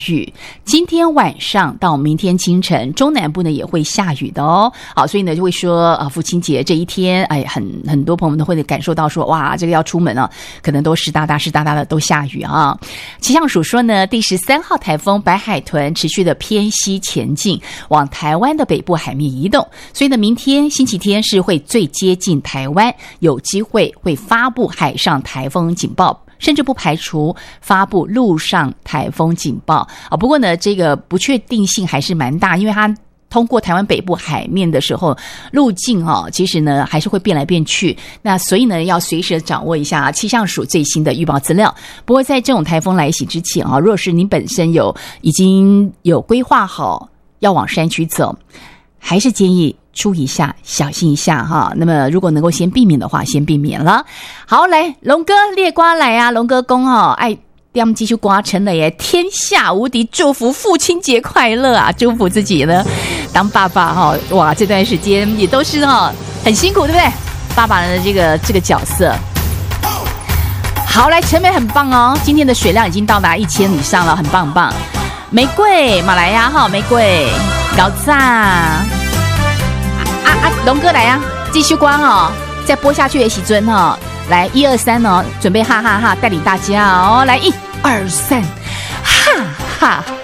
雨，今天晚上到明天清晨，中南部呢也会下雨的哦。好，所以呢就会说父亲节这一天，哎，很多朋友们都会感受到说，哇，这个要出门啊，可能都湿哒哒的都下雨啊。气象署说呢，第13号台风白海豚持续的偏西前进，往台湾的北部海面移动，所以呢，明天星期天是会最接近台湾，有机会会发布海上台风警报。甚至不排除发布陆上台风警报啊！不过呢，这个不确定性还是蛮大，因为它通过台湾北部海面的时候，路径其实呢还是会变来变去。那所以呢，要随时掌握一下气象署最新的预报资料。不过在这种台风来袭之前如果是你本身已经有规划好要往山区走，还是建议注意一下，小心一下哈。那么如果能够先避免的话，先避免了。好，来龙哥列瓜来啊，龙哥公爱点继续刮成了耶，天下无敌，祝福父亲节快乐啊！祝福自己呢当爸爸哇，这段时间也都是很辛苦，对不对？爸爸的这个角色。好，来陈美很棒哦，今天的水量已经到达1000以上了，很棒很棒。玫瑰马来呀玫瑰高炸。龙哥来啊，继续刮再播下去的时阵来1、2、3准备哈哈哈带领大家来1、2、3，哈哈。